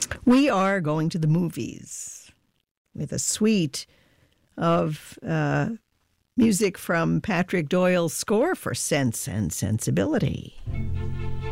We are going to the movies with a suite of music from Patrick Doyle's score for Sense and Sensibility.